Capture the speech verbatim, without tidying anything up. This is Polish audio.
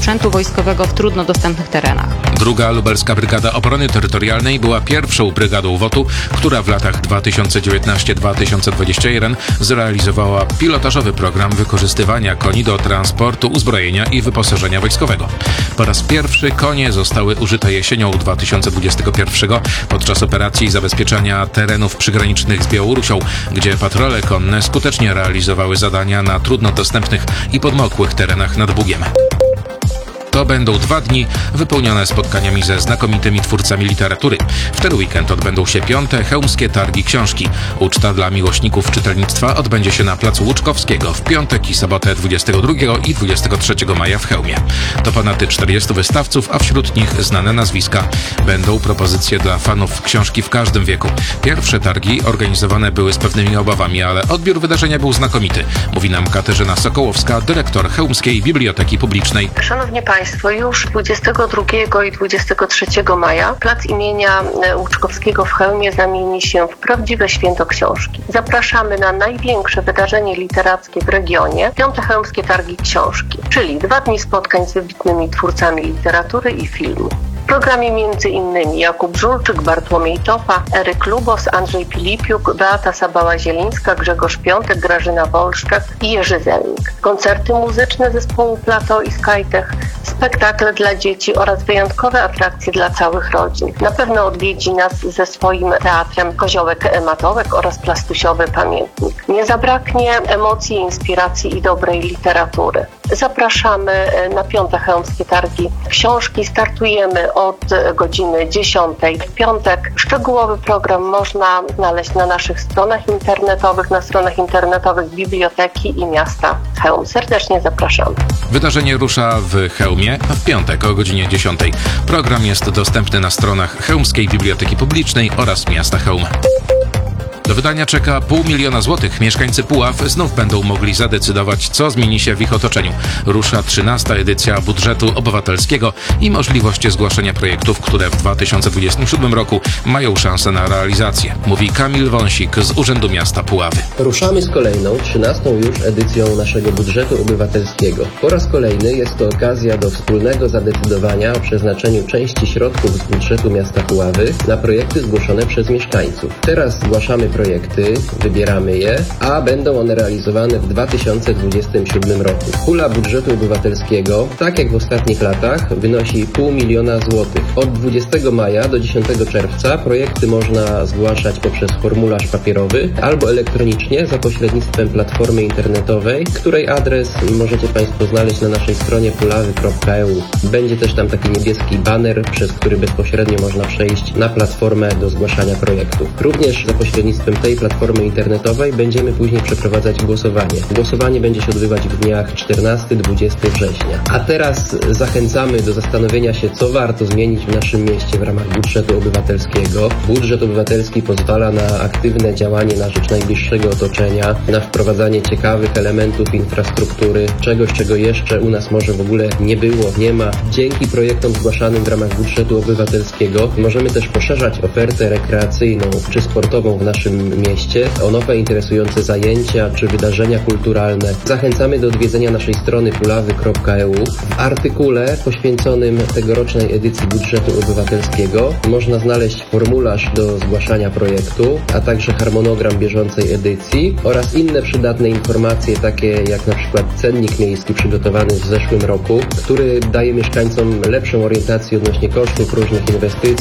sprzętu wojskowego w trudno dostępnych terenach. Druga Lubelska Brygada Obrony Terytorialnej była pierwszą brygadą WOT-u, która w latach dwa tysiące dziewiętnasty do dwa tysiące dwudziestego pierwszego zrealizowała pilotażowy program wykorzystywania koni do transportu uzbrojenia i wyposażenia wojskowego. Po raz pierwszy konie zostały użyte jesienią dwa tysiące dwudziestego pierwszego podczas operacji zabezpieczania terenów przygranicznych z Białorusią, gdzie patrole konne skutecznie realizowały zadania na trudno dostępnych i podmokłych terenach nad Bugiem. To będą dwa dni wypełnione spotkaniami ze znakomitymi twórcami literatury. W ten weekend odbędą się piąte Chełmskie Targi Książki. Uczta dla miłośników czytelnictwa odbędzie się na Placu Łuczkowskiego w piątek i sobotę dwudziestego drugiego i dwudziestego trzeciego maja w Chełmie. To ponad czterdziestu wystawców, a wśród nich znane nazwiska. Będą propozycje dla fanów książki w każdym wieku. Pierwsze targi organizowane były z pewnymi obawami, ale odbiór wydarzenia był znakomity. Mówi nam Katarzyna Sokołowska, dyrektor Chełmskiej Biblioteki Publicznej. Szanowni Państwo, już dwudziestego drugiego i dwudziestego trzeciego maja plac imienia Łuczkowskiego w Chełmie zamieni się w prawdziwe święto książki. Zapraszamy na największe wydarzenie literackie w regionie, piąte Chełmskie Targi Książki, czyli dwa dni spotkań z wybitnymi twórcami literatury i filmu. W programie między innymi Jakub Żulczyk, Bartłomiej Topa, Eryk Lubos, Andrzej Pilipiuk, Beata Sabała-Zielińska, Grzegorz Piątek, Grażyna Wolszczak i Jerzy Zelnik. Koncerty muzyczne zespołu Plato i Skytech, spektakle dla dzieci oraz wyjątkowe atrakcje dla całych rodzin. Na pewno odwiedzi nas ze swoim teatrem Koziołek Matołek oraz Plastusiowy Pamiętnik. Nie zabraknie emocji, inspiracji i dobrej literatury. Zapraszamy na piąte Chełmskie Targi Książki. Startujemy od godziny dziesiątej w piątek. Szczegółowy program można znaleźć na naszych stronach internetowych, na stronach internetowych Biblioteki i Miasta Chełm. Serdecznie zapraszamy. Wydarzenie rusza w Chełmie w piątek o godzinie dziesiątej. Program jest dostępny na stronach Chełmskiej Biblioteki Publicznej oraz Miasta Chełm. Do wydania czeka pół miliona złotych. Mieszkańcy Puław znów będą mogli zadecydować, co zmieni się w ich otoczeniu. Rusza trzynasta edycja budżetu obywatelskiego i możliwość zgłaszania projektów, które w dwa tysiące dwudziestym siódmym roku mają szansę na realizację. Mówi Kamil Wąsik z Urzędu Miasta Puławy. Ruszamy z kolejną, trzynastą już edycją naszego budżetu obywatelskiego. Po raz kolejny jest to okazja do wspólnego zadecydowania o przeznaczeniu części środków z budżetu miasta Puławy na projekty zgłoszone przez mieszkańców. Teraz zgłaszamy projekty, wybieramy je, a będą one realizowane w dwa tysiące dwudziestym siódmym roku. Pula budżetu obywatelskiego, tak jak w ostatnich latach, wynosi pół miliona złotych. Od dwudziestego maja do dziesiątego czerwca projekty można zgłaszać poprzez formularz papierowy albo elektronicznie za pośrednictwem platformy internetowej, której adres możecie Państwo znaleźć na naszej stronie puławy kropka e u. Będzie też tam taki niebieski baner, przez który bezpośrednio można przejść na platformę do zgłaszania projektów. Również za pośrednictwem tej platformy internetowej będziemy później przeprowadzać głosowanie. Głosowanie będzie się odbywać w dniach czternastego do dwudziestego września. A teraz zachęcamy do zastanowienia się, co warto zmienić w naszym mieście w ramach budżetu obywatelskiego. Budżet obywatelski pozwala na aktywne działanie na rzecz najbliższego otoczenia, na wprowadzanie ciekawych elementów infrastruktury, czegoś, czego jeszcze u nas może w ogóle nie było, nie ma. Dzięki projektom zgłaszanym w ramach budżetu obywatelskiego możemy też poszerzać ofertę rekreacyjną czy sportową w naszym mieście o nowe interesujące zajęcia czy wydarzenia kulturalne. Zachęcamy do odwiedzenia naszej strony puławy kropka e u. W artykule poświęconym tegorocznej edycji budżetu obywatelskiego można znaleźć formularz do zgłaszania projektu, a także harmonogram bieżącej edycji oraz inne przydatne informacje, takie jak na przykład cennik miejski przygotowany w zeszłym roku, który daje mieszkańcom lepszą orientację odnośnie kosztów różnych inwestycji,